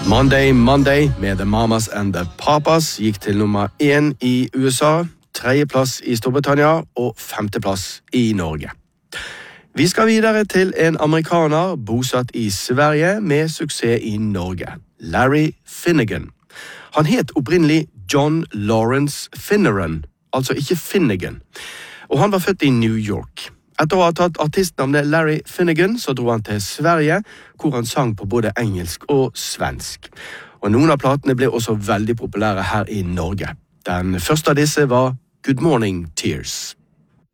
Monday, Monday med The Mamas and the Papas gikk til nummer 1 i USA, 3. plass i Storbritannia og 5. plass i Norge. Vi skal videre til en amerikaner bosatt i Sverige med suksess i Norge, Larry Finnegan. Han het opprinnelig John Lawrence Finneran, altså ikke Finnegan, og han var født i New York. Etter å ha tatt artistnavnet Larry Finnegan, så dro han til Sverige, hvor han sang på både engelsk og svensk. Og noen av platene ble også veldig populære her i Norge. Den første av disse var Good Morning Tears.